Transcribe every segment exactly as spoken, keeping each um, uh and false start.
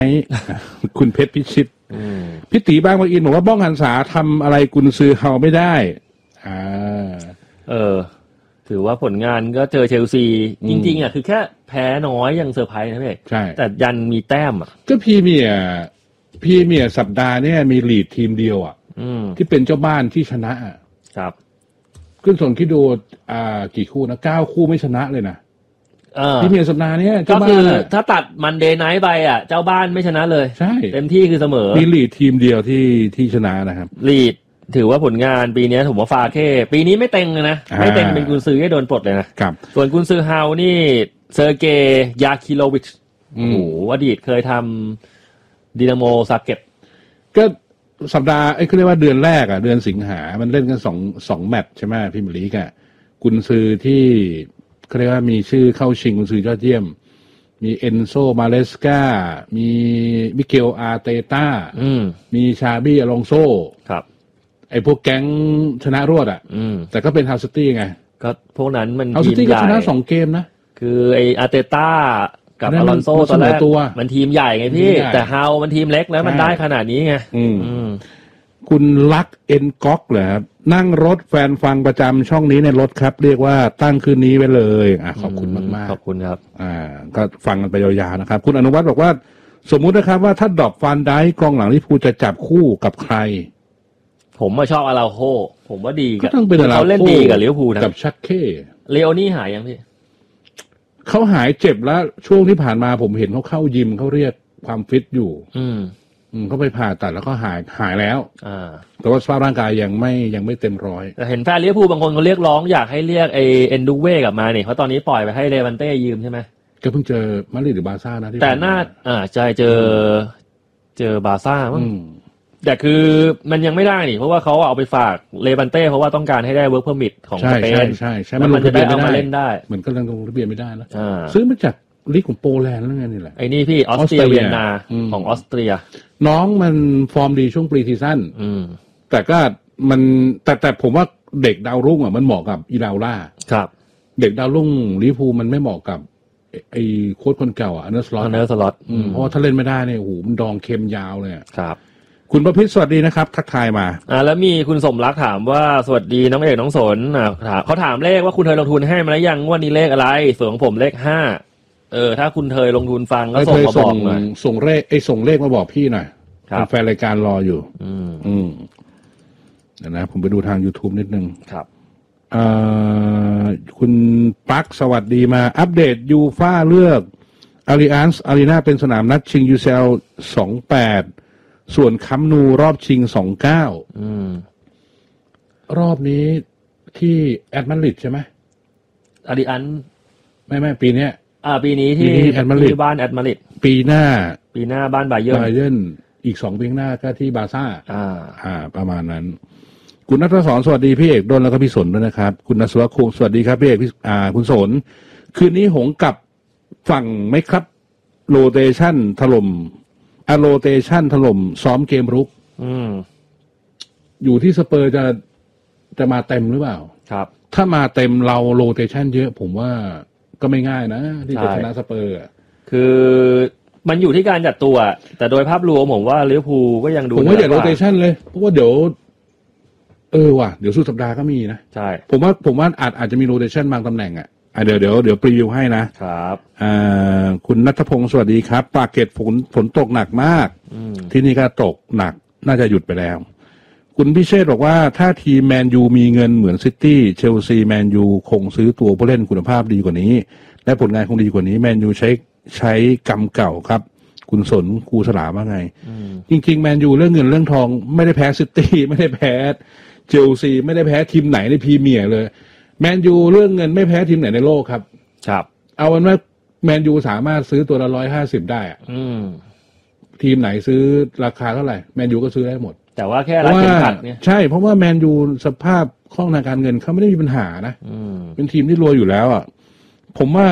คุณเพชรพิชิตพี่ตีบางปะอินบอกว่าบ้องหันษาทำอะไรกุนซือเฮาไม่ได้อ่าเออถือว่าผลงานก็เจอเชลซีจริงๆอ่ะคือแค่แพ้น้อยยังเซอร์ไพรส์นะพี่ใช่แต่ยันมีแต้มอ่ะก็พี่เมียพี่เมียสัปดาห์นี้มีลีดทีมเดียวอ่ะที่เป็นเจ้าบ้านที่ชนะอ่ะครับขึ้นส่วนคิดดูอ่ากี่คู่นะเก้าคู่ไม่ชนะเลยนะพี่เมียสัปดาห์นี้ก็คือถ้าตัดมันเดย์ไนท์ไปอ่ะเจ้าบ้านไม่ชนะเลยใช่เต็มที่คือเสมอมีลีดทีมเดียวที่ที่ชนะนะครับลีดถือว่าผลงานปีนี้ผมว่าฟาเค่ปีนี้ไม่เต็งเลยนะไม่เต็งเป็นกุนซือให้โดนปลดเลยนะครับส่วนกุนซือเฮานี่เซอร์เกย์ยาคิโลวิชโอ้โหอดีตเคยทำดินาโมซาเก็ตก็สัปดาห์ไอ้เขาเรียกว่าเดือนแรกอ่ะเดือนสิงหามันเล่นกันสองสองแมตช์ใช่ไหมพรีเมียร์ลีกอ่ะกุนซือที่เขาเรียกว่ามีชื่อเข้าชิงกุนซือยอดเยี่ยมมีเอนโซมาเลสกามีมิเกลอาร์เตต้ามีชาบี้อลองโซครับไอ้พวกแก๊งชนะรวดอ่ะแต่ก็เป็นฮาวซิตี้ไงก็พวกนั้นมันฮาวซิตี้ก็ชนะสองเกมนะคือไอ้อาร์เตต้ากับอลอนโซตอนแรกมันทีมใหญ่ไงพี่แต่ฮาวมันทีมเล็กแล้วมันได้ขนาดนี้ไงคุณลักเอ็นก๊อกเหรอครับนั่งรถแฟนฟังประจำช่องนี้ในรถครับเรียกว่าตั้งคืนนี้ไว้เลยอ่ะขอบคุณมากมากขอบคุณครับอ่าก็ฟังกันไปยาวๆนะครับคุณอนุวัฒน์บอกว่าสมมุตินะครับว่าถ้าดรอปฟันได้กองหลังลิเวอร์พูลจะจับคู่กับใครผมมาชอบอาราโฮผมว่าดีกับเขาเล่นดีกับลิเวอร์พูลนะกับชักเค้เลโอนี่หายยังพี่เขาหายเจ็บแล้วช่วงที่ผ่านมาผมเห็นเขาเข้ายิมเขาเรียกความฟิตอยู่อืมอืมเขาไปผ่าตัดแล้วก็หายหายแล้วอ่าแต่ว่าสภาพร่างกายยังไม่ยังไม่เต็มร้อยแต่เห็นแฟนลิเวอร์พูลบางคนเขาเรียกร้องอยากให้เรียกไอเอนดูเว่กลับมาเนี่ยเพราะตอนนี้ปล่อยไปให้เลวันเต้ยืมใช่ไหมก็เพิ่งเจอมาดริดหรือบาร์ซ่านะแต่น่าอ่าใช่เจอเจอบาร์ซ่ามั้งแต่คือมันยังไม่ได้นี่เพราะว่าเขาเอาไปฝากเลวันเต้เพราะว่าต้องการให้ได้เวิร์กเพอร์มิทของสเปนใช่ใช่ใช่มันจะได้เอามาเล่นได้เหมือนก็ลงทะเบียนไม่ได้แล้วซื้อมาจากลีกของโปแลนด์แล้วไงนี่แหละไอ้นี่พี่ออสเตรียเวียนนาของออสเตรียน้องมันฟอร์มดีช่วงปรีซีซั่นแต่ก็มันแต่แต่ผมว่าเด็กดาวรุ่งอ่ะมันเหมาะกับอีลาวล่าครับเด็กดาวรุ่งลิเวอร์พูลมันไม่เหมาะกับไอ้โค้ชคนเก่าอ่ะอันเดอร์สล็อตอันเดอร์สล็อตเพราะว่าถ้าเล่นไม่ได้เนี่ยโอ้โหมันดองเค็มยาวเลยครับคุณประพิษสวัสดีนะครับทักทายมาอ่าแล้วมีคุณสมรักถามว่าสวัสดีน้องเอกน้องสนอ่าถามเขาถามเลขว่าคุณเคยลงทุนให้มาแล้วยังว่านี่เลขอะไรส่วนของผมเลขห้าเออถ้าคุณเคยลงทุนฟังก็ส่งมาบอกหน่อยส่งเลขไอ้ส่งเลขมาบอกพี่หน่อยแฟนรายการรออยู่อืมอืมเดี๋ยวนะผมไปดูทาง YouTube นิดนึงครับเอ่อคุณปักสวัสดีมาอัปเดตยูฟ่าเลือกอาริอันส์อารีนาเป็นสนามนัดชิง ยู ซี แอล สองแปดส่วนคัมนูรอบชิงสองเก้าอืมรอบนี้ที่แอตมาดริดใช่ไหมอาริอันไม่ไม่ปีนี้อ่าปีนี้ที่แอตมาดริดบ้านแอตมาดริดปีหน้าปีหน้าบ้านบาเยิร์นบาเยิร์นอีกสองปีหน้าก็ที่บาซ่าอ่าอ่าประมาณนั้นคุณนัทศรสวัสดีพี่เอกดนแล้วก็พี่สนด้วยนะครับคุณนสวะคงสวัสดีครับพี่เอกพี่อ่าคุณสนคืนนี้หงกับฝั่งไหมครับโรเตชันถล่มอะโรเตชันถล่มซ้อมเกมรุกอืมอยู่ที่สเปอร์จะจะมาเต็มหรือเปล่าครับถ้ามาเต็มเราโรเตชันเยอะผมว่าก็ไม่ง่ายนะที่จะชนะสเปอร์คือมันอยู่ที่การจัดตัวแต่โดยภาพรวมผมว่าลิเวอร์พูลก็ยังดูผมว่าอย่าโรเตชันเลยเพราะว่าเดี๋ยวเออว่ะเดี๋ยวสุดสัปดาห์ก็มีนะใช่ผมว่าผมว่าอาจอาจจะมีโรเตชันบางตำแหน่งอ่ะเดี๋ยวเดี๋ยวเดี๋ยวพรีวิวให้นะครับอ่าคุณณัฐพงศ์สวัสดีครับปากเกร็ดฝนฝนตกหนักมากที่นี่ก็ตกหนักน่าจะหยุดไปแล้วคุณพิเชษบอกว่าถ้าทีมแมนยูมีเงินเหมือนซิตี้เชลซีแมนยูคงซื้อตัวผู้เล่นคุณภาพดีกว่านี้และผลงานคงดีกว่านี้แมนยูใช้ใช้กรรมเก่าครับคุณสนครูสลาว่าไงจริงๆแมนยูเรื่องเงินเรื่องทองไม่ได้แพ้ซิตี้ไม่ได้แพ้เชลซีไม่ได้แพ้ทีมไหนในพรีเมียร์เลยแมนยูเรื่องเงินไม่แพ้ทีมไหนในโลกครับครับเอาเป็นว่าแมนยูสามารถซื้อตัวละร้อยห้าสิบได้อะทีมไหนซื้อราคาเท่าไหร่แมนยูก็ซื้อได้หมดแต่ว่าแค่รัดเข็มขัดเนี่ยใช่เพราะว่าแมนยูสภาพคล่องทางการเงินเขาไม่ได้มีปัญหานะเป็นทีมที่รวยอยู่แล้วอ่ะผมว่า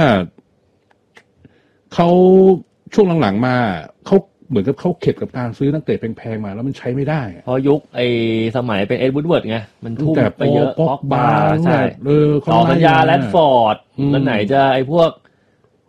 เขาช่วงหลังๆมาเขาเหมือนกับเขาเข็ดกับการซื้อนักเตะแพงๆมาแล้วมันใช้ไม่ได้พอยุคไอ้สมัยเป็นเอ็ดวูดเวิร์ดไงมันทุ่มไปเยอะป๊อกบาร์ใช่เออต่อสัญญาแรดฟอร์ดแล้วไหนจะไอ้พวก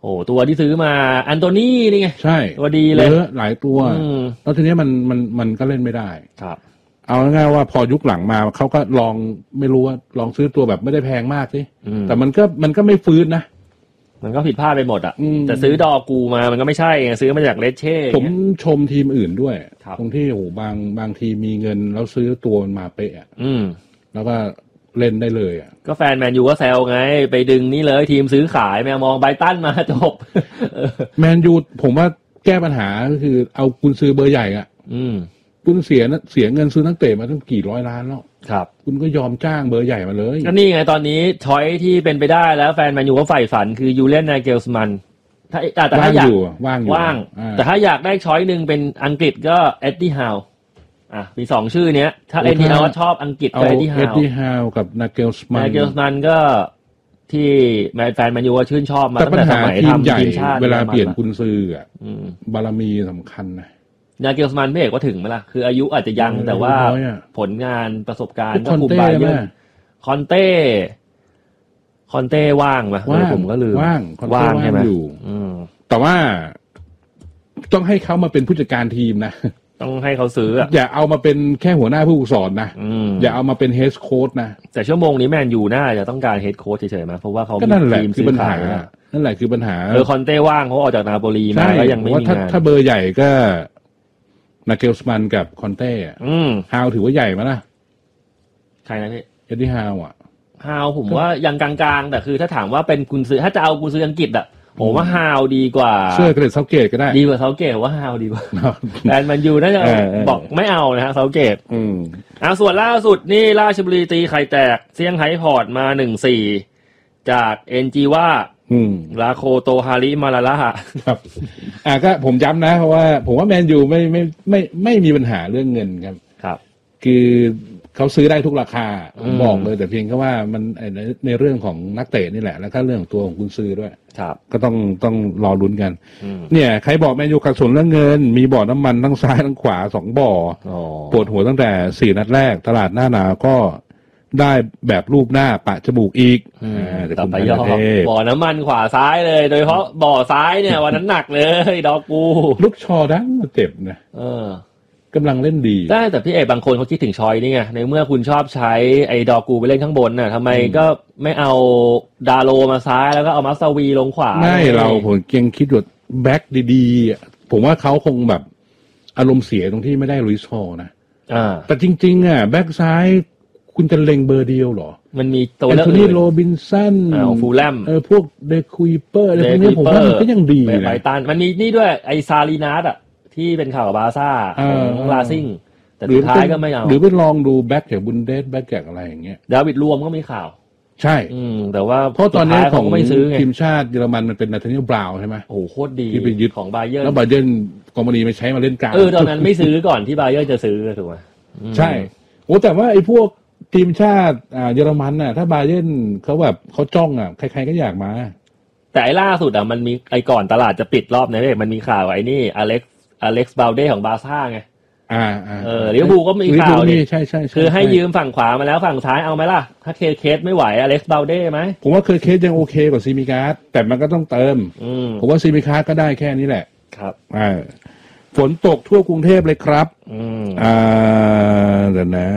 โอ้ตัวที่ซื้อมาอันโตนี่นี่ไงใช่ตัวดีเลยเยอะหลายตัวแล้วทีนี้มันมันมันก็เล่นไม่ได้ครับเอาง่ายๆว่าพอยุคหลังมาเขาก็ลองไม่รู้ว่าลองซื้อตัวแบบไม่ได้แพงมากสิแต่มันก็มันก็ไม่ฟื้นนะมันก็ผิดพลาดไปหมดอ่ะแต่ซื้อดอกูมามันก็ไม่ใช่ไงซื้อมาจากเลเช่ผมชมทีมอื่นด้วยตรงที่โอ้บางบางทีมีเงินแล้วซื้อตัวมันมาเป๊ะอ่ะแล้วก็เล่นได้เลยอ่ะก็แฟนแมนยูก็แซวไงไปดึงนี่เลยทีมซื้อขายแมวมองไบรตันมาจบแมนยูผมว่าแก้ปัญหาก็คือเอาคุณซื้อเบอร์ใหญ่อ่ะคุณเสียเสียเงินซื้อนักเตะมาตั้งกี่ร้อยล้านแล้วครับคุณก็ยอมจ้างเบอร์ใหญ่มาเลยก็นี่ไงตอนนี้ช้อยที่เป็นไปได้แล้วแฟนแมนยูก็ใฝ่ฝันคือยูเล่นนาเกลสมันถ้าแต่ถ้าอยากว่างอยู่ว่างแต่ถ้าอยากได้ช้อยหนึ่งเป็นอังกฤษก็เอ็ดดี้ฮาวอ่ะมีสองชื่อเนี้ยถ้าเอ็ดดี้ฮาวชอบอังกฤษก็เอ็ดดี้ฮาวเอ็ดดี้ฮาวกับนาเกลสมันนาเกลสมันก็ที่แฟนแมนยูชื่นชอบมาตั้งแต่สมัยทำทีมชาติเวลาเปลี่ยนกุนซืออ่ะบารมีสำคัญนะนาเกลสมันไม่เอกว่าถึงไหมล่ะคืออายุอาจจะยังแต่ว่าผลงานประสบการณ์ก็คุมบาเยิร์นคอนเต้คอนเต้ว่างไหมผมก็ลืมว่างว่างใช่ไหมแต่ว่าต้องให้เขามาเป็นผู้จัดการทีมนะต้องให้เขาซื้ออ่ะอย่าเอามาเป็นแค่หัวหน้าผู้ฝึกสอนนะอย่าเอามาเป็นเฮดโค้ชนะแต่ชั่วโมงนี้แมนยูน่าจะต้องการเฮดโค้ชเฉยๆไหมเพราะว่าเขามีทีมซื้อขายนั่นแหละคือปัญหาเออคอนเต้ว่างเขาออกจากนาโปลีมาแล้วยังไม่มีงานถ้าเบอร์ใหญ่ก็นาเกลสมันกับคอนเต้ฮาวถือว่าใหญ่ไหมล่ะใครนะพี่เอ็ดดี้ฮาวอ่ะฮาวผมว่ายังกลางๆแต่คือถ้าถามว่าเป็นกุนซือถ้าจะเอากุนซืออังกฤษอ่ะผมว่าฮาวดีกว่าเชื่อเกรดเซาเกตก็ได้ดีกว่าเซาเกตว่าฮาวดีกว่าแต่มันอยู่น่าจะบอกไม่เอานะฮะเซาเกตอืมเอาส่วนล่าสุดนี่ราชบุรีตีไข่แตกเซี่ยงไฮ้พอร์ตมา หนึ่งสี่ จากเอ็นจีว่าลาโคโตฮาริมาลาล่าครับอ่าก็ผมย้ำนะเพราะว่าผมว่าแมนยูไม่ไม่ไม่ไม่มีปัญหาเรื่องเงินครับครับคือเขาซื้อได้ทุกราคาบอกเลยแต่เพียงแค่ว่ามันในในเรื่องของนักเตะนี่แหละแล้วก็เรื่องตัวของกุนซือด้วยครับก็ต้องต้องรอลุ้นกันเนี่ยใครบอกแมนยูขัดสนเรื่องเงินมีบ่อน้ำมันทั้งซ้ายทั้งขวาสองบ่อปวดหัวตั้งแต่สี่นัดแรกตลาดหน้าหนาวก็ได้แบบรูปหน้าปะจมูกอีกต่อไปย่อบ่อน้ำมันขวาซ้ายเลยโดยเฉพาะบ่อซ้ายเนี่ยวันนั้นหนักเลยดอกกูลูกชอดังเจ็บนะเออกำลังเล่นดีได้แต่พี่เอกบางคนเขาคิดถึงชอยนี่ไงในเมื่อคุณชอบใช้ไอ้ดอกกูไปเล่นข้างบนน่ะทำไมก็ไม่เอาดาโลมาซ้ายแล้วก็เอามัสวีลงขวาไม่เราผมเก่งคิดว่าแบ็คดีๆผมว่าเขาคงแบบอารมณ์เสียตรงที่ไม่ได้ลุยส์ฮอลนะอ่าแต่จริงๆอ่ะแบ็คซ้ายคุณจะเล็งเบอร์เดียวหรอมันมีตัวเลือกอื่นแอนโทนีโรบินสันอ่าฟูลแลมเออพวกเดคุยเปอร์อะไรพวกนี้ผมว่ามันก็ยังดีนะไบตันมันมีนี่ด้วยไอซาลีนาสอ่ะที่เป็นข่าวกับบาซ่าของลาซิงแต่สุดท้ายก็ไม่เอาหรือไปลองดูแบ็คจากบุนเดสแบ็คจากอะไรอย่างเงี้ยดาวิดรวมก็มีข่าวใช่อืมแต่ว่าเพราะตอนนี้ของทีมชาติเยอรมันมันเป็นนาธานิเอลบราวน์ใช่ไหมโอ้โหโคตรดีที่ไปยึดของบาเยิร์นแล้วบาเยิร์นกองมณีไม่ใช้มาเล่นกลางเออตอนนั้นไม่ซื้อก่อนที่บาเยิร์นจะซื้อถูกไหมใช่โอ้แต่ว่าไอ้พวกทีมชาติอ่าเยอรมันน่ะถ้าบาเยิร์นเขาแบบเขาจ้องอ่ะใครๆก็อยากมาแต่ไอ้ล่าสุดอ่ะมันมีไอ้ก่อนตลาดจะปิดรอบนี้มันมีข่าวไอ้นี่อเล็กซ์อเล็กซ์บาลเด้ของบาซ่าไงอ่าเออลิเวอร์พูลก็มีข่าวนี่ใช่ใช่คือให้ยืมฝั่งขวามาแล้วฝั่งซ้ายเอาไหมล่ะถ้าเคเคสไม่ไหวอเล็กซ์บาลเด้ไหมผมว่าเคเคสยังโอเคกว่าซีมิการ์ดแต่มันก็ต้องเติมผมว่าซีมิการ์ดก็ได้แค่นี้แหละครับอ่าฝนตกทั่วกรุงเทพเลยครับอ่าเดี๋ยวนะ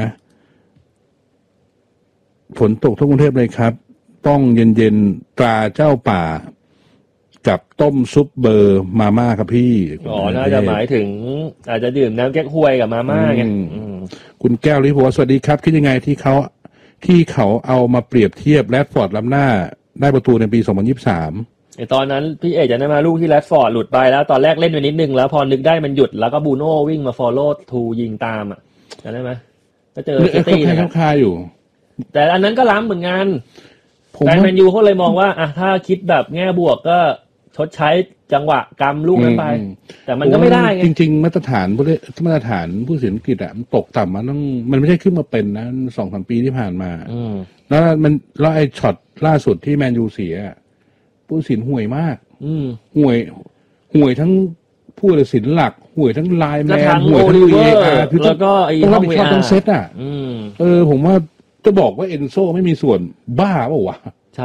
ฝนตกทั่วกรุงเทพเลยครับต้องเย็นๆตราเจ้าป่ากับต้มซุปเบอร์มาม่าครับพี่อ๋อน่าจะหมายถึงอาจจะดื่มน้ำแก๊กฮวยกับมาม่าไงคุณแก้วลิบอกว่าสวัสดีครับคิดยังไงที่เขาที่เขาเอามาเปรียบเทียบแรดฟอร์ดล้ำหน้าได้ประตูในปีสองพันยี่สิบสามไอตอนนั้นพี่เอกจะได้มาลูกที่แรดฟอร์ดหลุดไปแล้วตอนแรกเล่นไปนิดนึงแล้วพอนึกได้มันหยุดแล้วก็บูโน่วิ่งมาฟอลโล่ทูยิงตามอ่ะจำได้ไหมก็เจอซิตี้นะครับคาอยู่แต่อันนั้นก็ล้ำเหมือนกันแฟนแมนยูเขาเลยมองว่าอ่ะถ้าคิดแบบแง่บวกก็ชดใช้จังหวะกำลูกนั้นไปแต่มันก็ไม่ได้ไงจริงๆมาตรฐานผู้เล่นมาตรฐานผู้สินอังกฤษอ่ะมันตกต่ำมันต้องมันไม่ใช่ขึ้นมาเป็นนะสองสามปีที่ผ่านมาแล้วมันแล้วไอ้ช็อตล่าสุดที่แมนยูเสียผู้สินห่วยมากห่วยห่วยทั้งผู้ตัดสินหลักห่วยทั้งไลน์แมนห่วยทั้ง วี เอ อาร์ คือต้องต้องรับผิดชอบทั้งเซตอ่ะเออผมว่าจะบอกว่าเอนโซไม่มีส่วนบ้าเปล่าวะใช่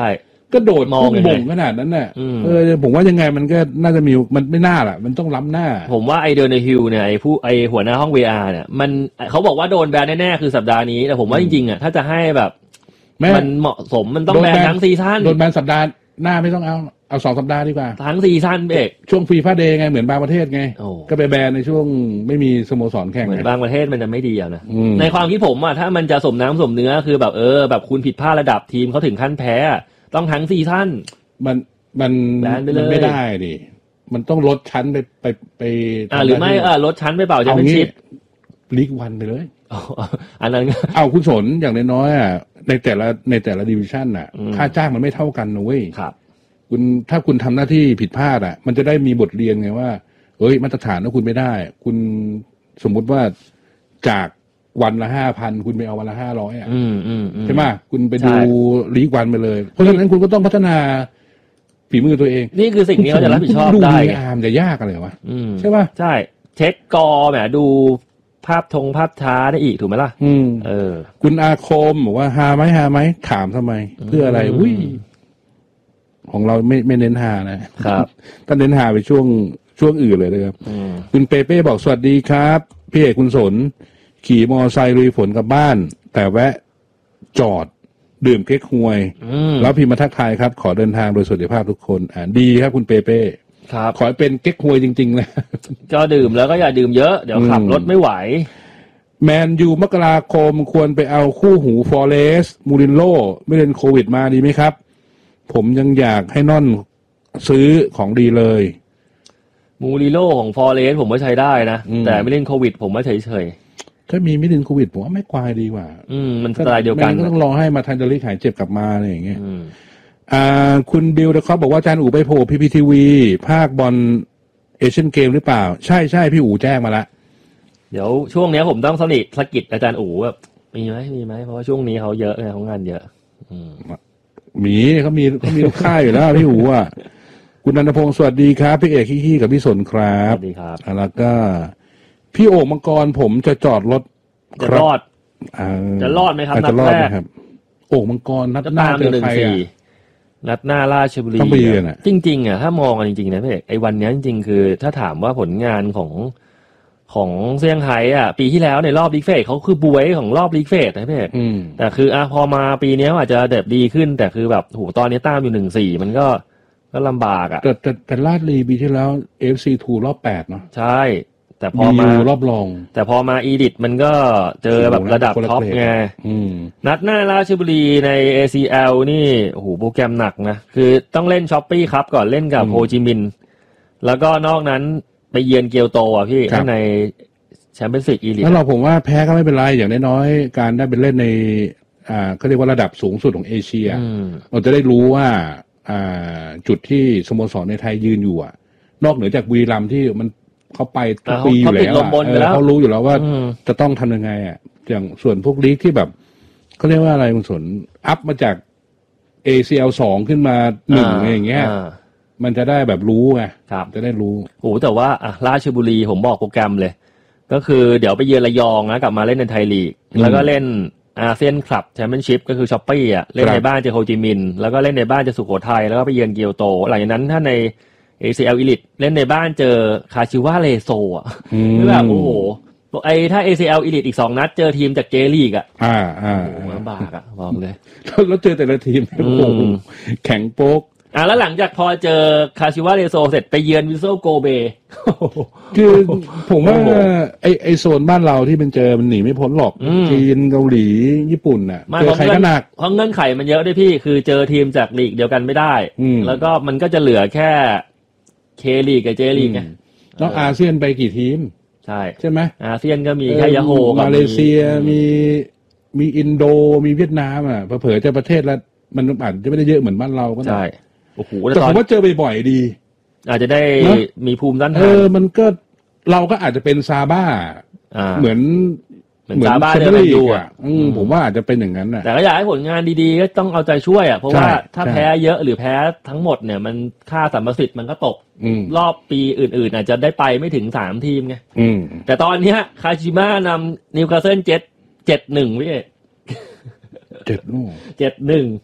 ก็โดดมองบ่งขนาดนั้นน่ะเออผมว่ายังไงมันก็น่าจะมีมันไม่น่าล่ะมันต้องล้ำหน้าผมว่าไอเดอร์เนฮิลเนี่ยไอผู้ไอหัวหน้าห้อง วี อาร์ เนี่ยมันเขาบอกว่าโดนแบนแน่ๆคือสัปดาห์นี้แต่ผมว่าจริงๆอ่ะถ้าจะให้แบบมันเหมาะสมมันต้องแบนทั้งซีซั่นโดนแบนสัปดาห์หน้าไม่ต้องเอาเอาสองสัปดาห์ดีกว่าทั้งซีซั่นเอกช่วงฟรีฟาเดย์ไงเหมือนบางประเทศไงก็ไปแบนในช่วงไม่มีสโมสรแข่งเหมือนบางประเทศมันจะไม่ดีอ่ะนะในความคิดผมอ่ะถ้ามันจะสมน้ำสมเนื้อคือแบบเออแบบคุณผิดพลาดระดับทีมเขาถึงขั้นแพ้ต้องทั้งซีซั่นมันมันมันไม่ได้ดิมันต้องลดชั้นไปไปไปอ่าหรือไม่เออลดชั้นไปเปล่าแชมเปี้ยนชิพลีกวันไปเลยอันนั้นเอาคุณสนอย่างน้อยๆอ่ะในแต่ละในแต่ละดิวิชั่นอ่ะค่าจ้างมันไม่เท่ากันนะเว้ยครับคุณถ้าคุณทำหน้าที่ผิดพลาดอ่ะมันจะได้มีบทเรียนไงว่าเอ้ยมาตรฐานถ้าคุณไม่ได้คุณสมมุติว่าจากวันละห้าพันคุณไปเอาวันละห้าร้อยอ่ะใช่ไหมคุณไปดูลีกวันไปเลยเพราะฉะนั้นคุณก็ต้องพัฒนาฝีมือตัวเองนี่คือสิ่งนี้เขาจะรับผิดชอบได้ดูอาร์มจะยากอะไรวะใช่ป่ะใช่เช็คกอแหมดูภาพทงภาพช้าได้อีกถูกไหมล่ะอืมเออคุณอาคมบอกว่าหาไหมหาไหมถามทำไมเพื่ออะไรอุ้ยของเราไม่ไม่เน้นหานะครับถ้าเน้นหาไปช่วงช่วงอื่นเลยนะครับคุณเปเป้บอกสวัสดีครับพี่เอกคุณสนขี่มอไซค์ลุยฝนกลับบ้านแต่แวะจอดดื่มเก๊กฮวยแล้วพิมพ์มาทักทายครับขอเดินทางโดยสวัสดิภาพทุกคนอ่าดีครับคุณเปเป้ครับขอให้เป็นเก๊กฮวยจริงๆนะก็ดื่มแล้วก็อย่าดื่มเยอะเดี๋ยวขับรถไม่ไหวแมนยูมกราคมควรไปเอาคู่หูฟอเรสต์มูรินโญ่ไม่เล่นโควิดมาดีไหมครับผมยังอยากให้นอนซื้อของดีเลยมูรินโญ่ของฟอเรสต์ผมว่าใช้ได้นะแต่ไม่เล่นโควิดผมว่าเฉยๆถ้ามีไม่เล่นโควิดผมว่าไม่ควายดีกว่าอืมมันสไตล์เดียวกันก็ต้องรอให้มาทันเดอรี่หายเจ็บกลับมาอะไรอย่างเงี้ยอ่าคุณบิลนะครับบอกว่าอาจารย์อู๋ไปโผล่พีพีทีวีภาคบอลเอเชียนเกมหรือเปล่าใช่ใช่พี่อู๋แจ้งมาละเดี๋ยวช่วงนี้ผมต้องสนิทสกิดอาจารย์อู๋แบบมีไหมมีไหมเพราะว่าช่วงนี้เขาเยอะไงเขางานเยอะมีเขามีเขามีลูกค้าอยู่แล้วพี่อู๋อ่ะคุณนันทพงศ์สวัสดีครับพี่เอกขี้ๆกับพี่สนครับสวัสดีครับแล้วก็พี่โอ่งมังกรผมจะจอดรถจะรอดจะรอดไหมครับนัดแรกโอ่งมังกรนัดหน้าเจอใครอ่ะนัดหน้าราชบุรีจริงๆอ่ะถ้ามองกันจริงๆนะพี่เอกไอ้วันนี้จริงๆคือถ้าถามว่าผลงานของของเซี่ยงไฮ้อ่ะปีที่แล้วในรอบลีกเฟสเขาคือบวยของรอบลีกเฟสนะพี่เอกแต่คืออ่ะพอมาปีนี้อาจจะเด็บดีขึ้นแต่คือแบบโหตอนนี้ตามอยู่หนึ่งสี่มันก็ก็ลำบากอ่ะแต่แต่แต่ราชบุรีปีที่แล้ว เอฟ ซี ทูรอบแปดเนาะใช่แต่พอมารอบรองแต่พอมาอีดิทมันก็เจอแบบระดับท็อปไงนัดหน้าราชบุรีใน เอ ซี แอล นี่โอ้โหโปรแกรมหนักนะคือต้องเล่นช้อปปี้ครับก่อนเล่นกับโฮจิมินห์แล้วก็นอกนั้นไปเยือนเกียวโตอ่ะพี่ข้างในแชมเปี้ยนส์ลีกอีลิทแล้วเราผมว่าแพ้ก็ไม่เป็นไรอย่างน้อยๆการได้ไปเล่นในอ่าเขาเรียกว่าระดับสูงสุดของเอเชียเราจะได้รู้ว่าอ่าจุดที่สโมสรในไทยยืนอยู่อ่ะนอกเหนือจากบุรีรัมย์ที่มันเขาไปทุกปีอยู่แล้วเขารู้อยู่แล้วว่าจะต้องทำยังไงอ่ะอย่างส่วนพวกลีกที่แบบเขาเรียกว่าอะไรคุณสนอัพมาจาก เอ ซี แอล สองขึ้นมาหนึ่งอะไรอย่างเงี้ยมันจะได้แบบรู้ไงจะได้รู้โอ้แต่ว่าอ่ะราชบุรีผมบอกโปรแกรมเลยก็คือเดี๋ยวไปเยือนระยองนะกลับมาเล่นในไทยลีกแล้วก็เล่นอาเซียนคลับแชมเปี้ยนชิพก็คือช้อปปี้อ่ะเล่นในบ้านเจอโฮจิมินห์แล้วก็เล่นในบ้านเจอสุโขทัยแล้วก็ไปเยือนเกียวโตหลังจากนั้นถ้าใน เอ ซี แอล Elite เล่นในบ้านเจอคาชิวะเรโซอ่ะคือแบบโอ้โหไอ้ถ้า เอ ซี แอล Elite อีกสองนัดเจอทีมจากเจลีกอ่ะอ่าอ่าโอ้ลำบากอ่ะบอกเลยแล้วเจอแต่ละทีมโอ้โหแข็งโป๊กอ่ะแล้วหลังจากพอเจอคาชิวะเรโซเสร็จไปเยือนวิโซโกเบคือผมว่าไอไอโซนบ้านเราที่มันเจอมันหนีไม่พ้นหรอกจีนเกาหลีญี่ปุ่นน่ะเจอใครก็หนักเพราะเงื่อนไขมันเยอะด้วยพี่คือเจอทีมจากลีกเดียวกันไม่ได้แล้วก็มันก็จะเหลือแค่เคลีกกับเจลีกไงแล้วอาเซียนไปกี่ทีมใช่ใช่ไหมอาเซียนก็มีแค่ยะโฮกับมาเลเซียมีมีอินโดมีเวียดนามอ่ะเผลอๆจะประเทศละมันอาจจะไม่ได้เยอะเหมือนบ้านเราก็ได้โอ้โหแต่ผมว่าเจอบ่อยๆดีอาจจะได้มีภูมิต้านทานเออมันก็เราก็อาจจะเป็นซาบ้าเหมือนเหมือนซาบ้าเดินดูอ่ะผมว่าอาจจะเป็นอย่างนั้นน่ะแต่ก็อยากให้ผลงานดีๆก็ต้องเอาใจช่วยอ่ะเพราะว่าถ้าแพ้เยอะหรือแพ้ทั้งหมดเนี่ยมันค่าสัมประสิทธิ์มันก็ตกรอบปีอื่นๆอาจจะได้ไปไม่ถึงสามทีมไงแต่ตอนนี้คาชิมะนำนิวคาสเซิลเจ็ดเจ็ดหนึ่งพี่เจ็ดนู่เจ็ดหนึ่ง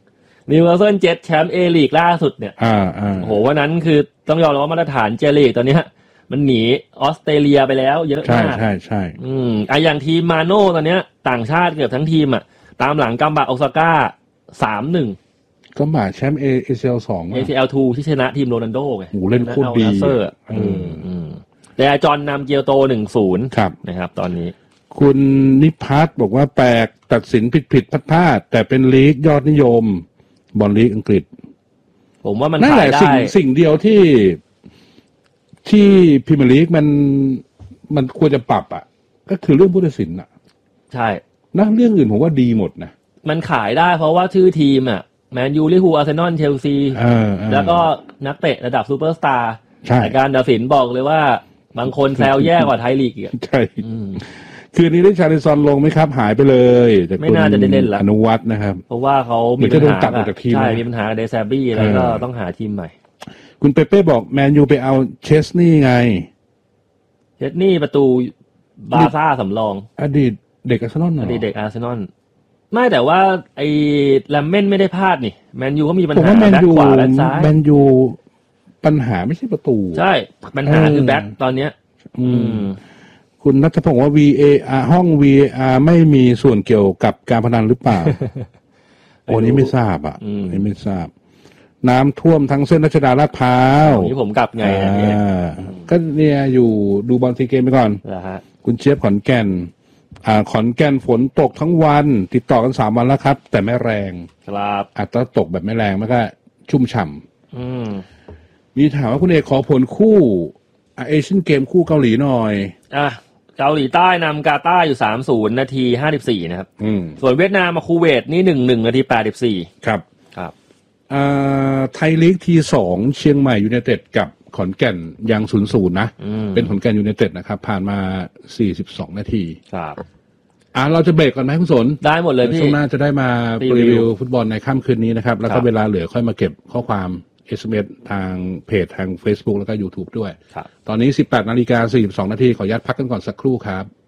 นิวคาสเซิลเจ็ตแชมป์เอลีกล่าสุดเนี่ยอ่าอ่าโอ้โหวันนั้นคือต้องยอมรับว่ามาตรฐานเจลีกตอนนี้มันหนีออสเตรเลียไปแล้วเยอะมากใช่ใช่ใช่อืมไออย่างทีมมาโน่ตอนเนี้ยต่างชาติเกือบทั้งทีมอ่ะตามหลังกัมบะโอซาก้า สามหนึ่งกัมบะแชมป์ เอ ซี แอล สองเอ ซี แอล สองที่ชนะทีมโรนัลโดไงโอ้เล่นโคตรดีอืมอืมแต่จอห์นนำเกียวโต หนึ่งศูนย์ครับนะครับตอนนี้คุณนิพัฒน์บอกว่าแปลกตัดสินผิดผิดพลาดพลาดแต่เป็นลีกยอดนิยมบอลลีกอังกฤษผมว่ามันนั่นแหละสิ่งสิ่งเดียวที่ที่พรีเมียร์ลีกมันมันควรจะปรับอ่ะก็คือเรื่องผู้ตัดสินอ่ะใช่นะเรื่องอื่นผมว่าดีหมดนะมันขายได้เพราะว่าชื่อทีมอ่ะแมนยูลิเวอร์พูลอาร์เซนอลเชลซีแล้วก็นักเตะระดับซูเปอร์สตาร์แต่การตัดสินบอกเลยว่าบางคนแซวแย่กว่าไทยลีกอีกใช่คืนนี้ได้ชาลิซอนลงไหมครับหายไปเลยไม่น่าจะได้เล่นละอนุวัฒน์นะครับเพราะว่าเขามีปัญหาใช่มีปัญหาเดซาบี้แล้วก็ต้องหาทีมใหม่คุณเปเป้บอกแมนยูไปเอาเชสนี่ไงเชสนี่ประตูบาซ่าสำรองอดีตเด็กอาร์เซนอลอดีตเด็กอาร์เซนอลไม่แต่ว่าไอ้แลมเม่นไม่ได้พลาดนี่แมนยูก็มีปัญหาแบ็คขวาแบ็คซ้ายแมนยูปัญหาไม่ใช่ประตูใช่ปัญหาคือแบ็คตอนเนี้ยอืมคุณณัฐพงศ์ว่า วี เอ อาร์ ห้อง วี เอ อาร์ ไม่มีส่วนเกี่ยวกับการพนันหรือเปล่า โอ้นี้ไม่ทราบอ่ะนี่ไม่ทราบน้ำท่วมทั้งเส้นรัชดาลาดพร้าวนี่ผมกลับไงเนี่ยก็เนี่ยอยู่ดูบอลซีเกมไปก่อนคุณเชียบขอนแก่นอ่าขอนแก่นฝนตกทั้งวันติดต่อกันสามวันแล้วครับแต่ไม่แรงครับอาจจะตกแบบไม่แรงมันก็ชุ่มฉ่ำอืมมีถามว่าคุณเอกขอผลคู่เอเชียนเกมคู่เกาหลีหน่อยอ่ะเกาหลีใต้นำกาตาร์อยู่ สามศูนย์ นาที ห้าสิบสี่นะครับส่วนเวียดนามมาคูเวตนี่ หนึ่งหนึ่ง นาที แปดสิบสี่ครับครับอ่าไทยลีกทีสองเชียงใหม่ยูไนเต็ดกับขอนแก่นยัง ศูนย์ศูนย์ นะเป็นขอนแก่นยูไนเต็ดนะครับผ่านมาสี่สิบสองนาทีครับอ่าเราจะเบรกก่อนไหมคุณสนได้หมดเลยพี่ช่วงหน้าจะได้มารีวิวฟุตบอลในค่ำคืนนี้นะครับแล้วก็เวลาเหลือค่อยมาเก็บข้อความเอส เอ็ม เอส ทางเพจทาง Facebook แล้วก็ YouTube ด้วยตอนนี้ สิบแปดนาฬิกาสี่สิบสองนาทีขออนุญาตพักกันก่อนสักครู่ครับ